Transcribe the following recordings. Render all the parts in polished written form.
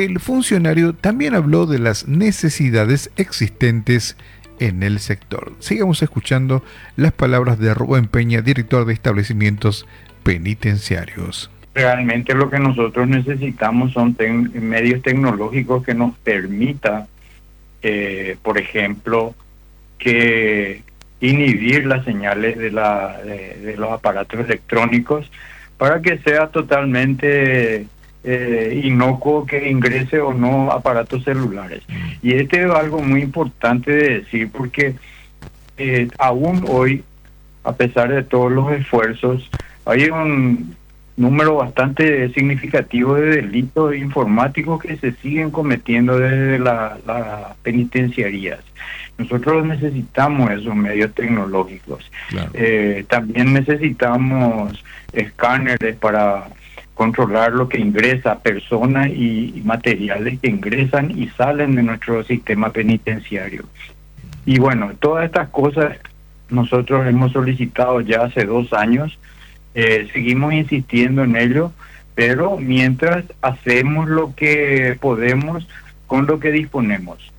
El funcionario también habló de las necesidades existentes en el sector. Sigamos escuchando las palabras de Rubén Peña, director de establecimientos penitenciarios. Realmente lo que nosotros necesitamos son medios tecnológicos que nos permita, por ejemplo, que inhibir las señales de los aparatos electrónicos para que sea totalmente inocuo que ingrese o no aparatos celulares. Y este es algo muy importante de decir porque aún hoy, a pesar de todos los esfuerzos, hay un número bastante significativo de delitos informáticos que se siguen cometiendo desde las penitenciarías. Nosotros necesitamos esos medios tecnológicos. Claro. También necesitamos escáneres para controlar lo que ingresa, personas y materiales que ingresan y salen de nuestro sistema penitenciario. Y bueno, todas estas cosas nosotros hemos solicitado ya hace 2 años. Seguimos insistiendo en ello, pero mientras hacemos lo que podemos con lo que disponemos.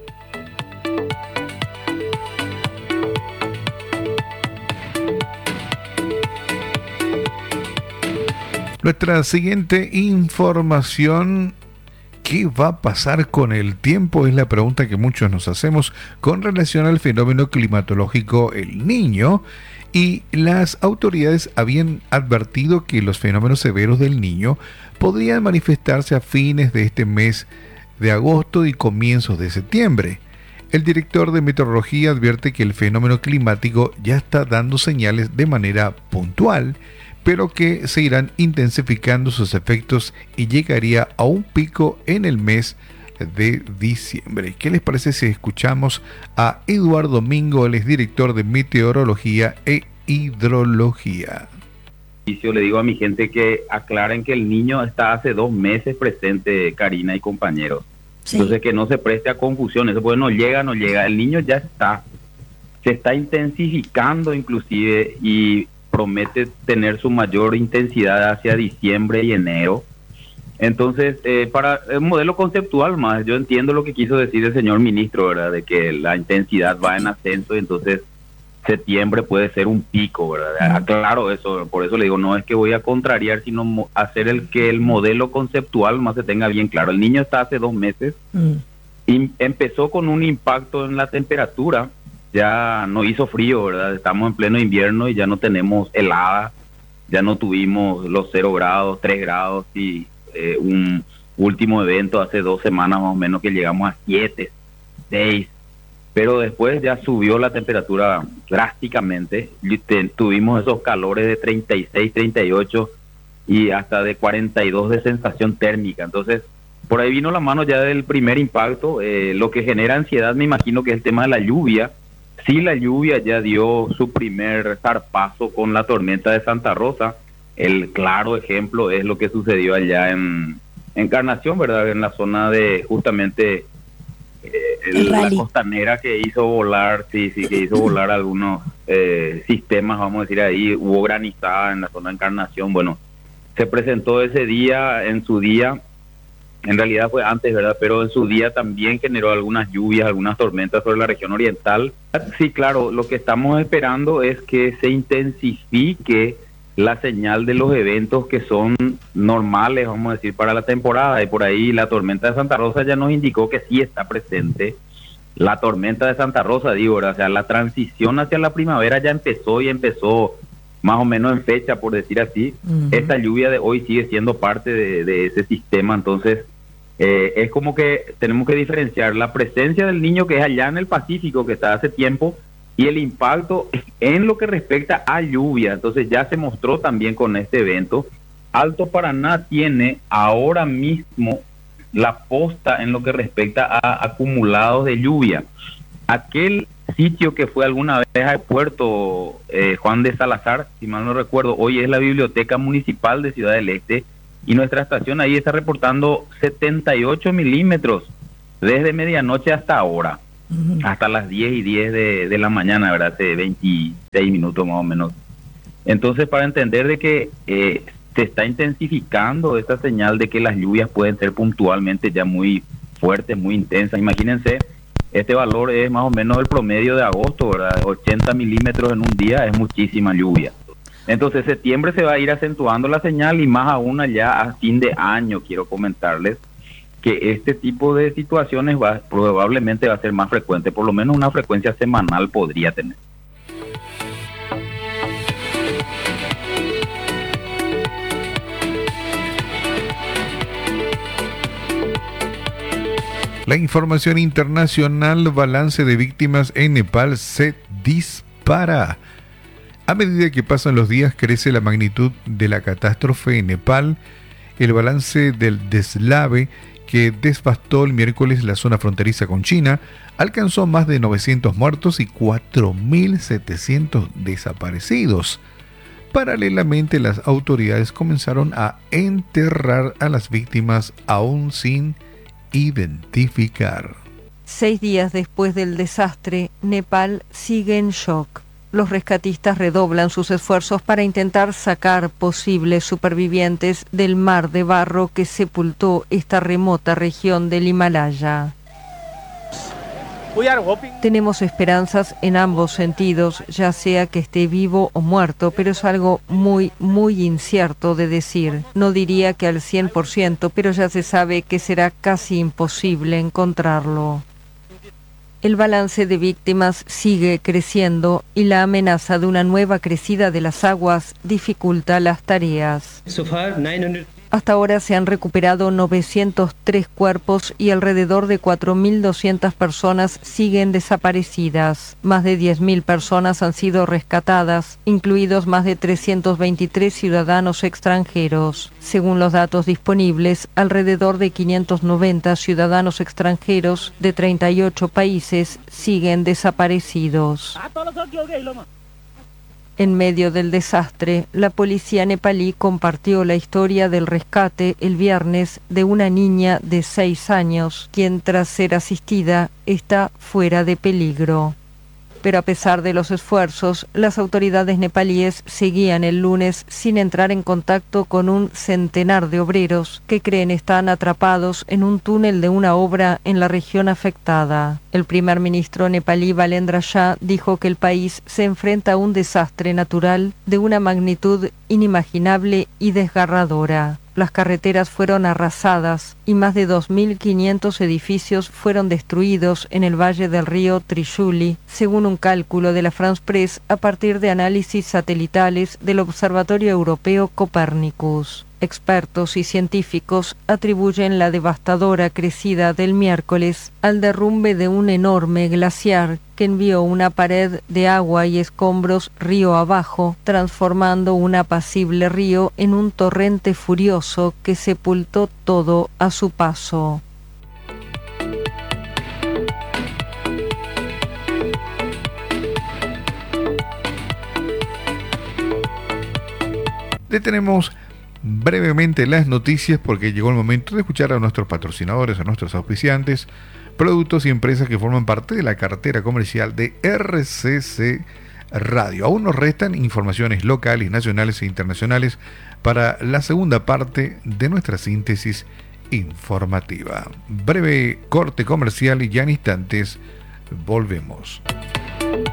Nuestra siguiente información: ¿qué va a pasar con el tiempo? Es la pregunta que muchos nos hacemos con relación al fenómeno climatológico El Niño. Y las autoridades habían advertido que los fenómenos severos del Niño podrían manifestarse a fines de este mes de agosto y comienzos de septiembre. El director de meteorología advierte que el fenómeno climático ya está dando señales de manera puntual, pero que se irán intensificando sus efectos y llegaría a un pico en el mes de diciembre. ¿Qué les parece si escuchamos a Eduardo Mingo, el exdirector de Meteorología e Hidrología? Yo le digo a mi gente que aclaren que el Niño está hace 2 meses presente, Karina y compañeros. Sí. Entonces que no se preste a confusión, eso pues no llega, el Niño ya está, se está intensificando inclusive y promete tener su mayor intensidad hacia diciembre y enero. Entonces, para el modelo conceptual más, yo entiendo lo que quiso decir el señor ministro, ¿verdad? De que la intensidad va en ascenso y entonces septiembre puede ser un pico, ¿verdad? Claro, eso, por eso le digo, no es que voy a contrariar, sino hacer que el modelo conceptual más se tenga bien claro. El Niño está hace 2 meses y empezó con un impacto en la temperatura, ya no hizo frío, ¿verdad? Estamos en pleno invierno y ya no tenemos helada, ya no tuvimos los 0 grados, 3 grados y un último evento hace 2 semanas más o menos que llegamos a 7, 6, pero después ya subió la temperatura drásticamente, tuvimos esos calores de 36, 38 y hasta de 42 de sensación térmica. Entonces por ahí vino la mano ya del primer impacto. Lo que genera ansiedad me imagino que es el tema de la lluvia. Sí, la lluvia ya dio su primer zarpazo con la tormenta de Santa Rosa. El claro ejemplo es lo que sucedió allá en Encarnación, ¿verdad? En la zona de justamente la costanera, que hizo volar, que hizo volar algunos sistemas, vamos a decir ahí. Hubo granizada en la zona de Encarnación. Bueno, se presentó ese día, en su día, en realidad fue antes, ¿verdad? Pero en su día también generó algunas lluvias, algunas tormentas sobre la región oriental. Sí, claro, lo que estamos esperando es que se intensifique la señal de los eventos que son normales, vamos a decir, para la temporada. Y por ahí la tormenta de Santa Rosa ya nos indicó que sí está presente. La tormenta de Santa Rosa, digo, ¿verdad? O sea, la transición hacia la primavera ya empezó y empezó más o menos en fecha, por decir así. Esta lluvia de hoy sigue siendo parte de ese sistema. Entonces es como que tenemos que diferenciar la presencia del Niño, que es allá en el Pacífico, que está hace tiempo, y el impacto en lo que respecta a lluvia. Entonces ya se mostró también con este evento. Alto Paraná tiene ahora mismo la posta en lo que respecta a acumulados de lluvia. Aquel sitio que fue alguna vez al puerto Juan de Salazar, si mal no recuerdo, hoy es la Biblioteca Municipal de Ciudad del Este, y nuestra estación ahí está reportando 78 milímetros desde medianoche hasta ahora, hasta las 10:10 de la mañana, ¿verdad? Hace 26 minutos más o menos. Entonces, para entender de que se está intensificando esta señal de que las lluvias pueden ser puntualmente ya muy fuertes, muy intensas. Imagínense, este valor es más o menos el promedio de agosto, ¿verdad? 80 milímetros en un día es muchísima lluvia. Entonces septiembre se va a ir acentuando la señal y más aún allá a fin de año. Quiero comentarles que este tipo de situaciones probablemente va a ser más frecuente, por lo menos una frecuencia semanal podría tener. La información internacional, balance de víctimas en Nepal se dispara. A medida que pasan los días crece la magnitud de la catástrofe en Nepal. El balance del deslave que devastó el miércoles la zona fronteriza con China alcanzó más de 900 muertos y 4.700 desaparecidos. Paralelamente, las autoridades comenzaron a enterrar a las víctimas aún sin identificar. 6 días después del desastre, Nepal sigue en shock. Los rescatistas redoblan sus esfuerzos para intentar sacar posibles supervivientes del mar de barro que sepultó esta remota región del Himalaya. Tenemos esperanzas en ambos sentidos, ya sea que esté vivo o muerto, pero es algo muy incierto de decir. No diría que al 100%, pero ya se sabe que será casi imposible encontrarlo. El balance de víctimas sigue creciendo y la amenaza de una nueva crecida de las aguas dificulta las tareas. Hasta ahora se han recuperado 903 cuerpos y alrededor de 4.200 personas siguen desaparecidas. Más de 10.000 personas han sido rescatadas, incluidos más de 323 ciudadanos extranjeros. Según los datos disponibles, alrededor de 590 ciudadanos extranjeros de 38 países siguen desaparecidos. En medio del desastre, la policía nepalí compartió la historia del rescate el viernes de una niña de 6 años, quien tras ser asistida está fuera de peligro. Pero a pesar de los esfuerzos, las autoridades nepalíes seguían el lunes sin entrar en contacto con un centenar de obreros que creen están atrapados en un túnel de una obra en la región afectada. El primer ministro nepalí Balendra Shah dijo que el país se enfrenta a un desastre natural de una magnitud inimaginable y desgarradora. Las carreteras fueron arrasadas y más de 2.500 edificios fueron destruidos en el valle del río Trishuli, según un cálculo de la France Press a partir de análisis satelitales del Observatorio Europeo Copernicus. Expertos y científicos atribuyen la devastadora crecida del miércoles al derrumbe de un enorme glaciar que envió una pared de agua y escombros río abajo, transformando un apacible río en un torrente furioso que sepultó todo a su paso. Detenemos brevemente las noticias porque llegó el momento de escuchar a nuestros patrocinadores, a nuestros auspiciantes, productos y empresas que forman parte de la cartera comercial de RCC Radio. Aún nos restan informaciones locales, nacionales e internacionales para la segunda parte de nuestra síntesis informativa. Breve corte comercial y ya en instantes volvemos.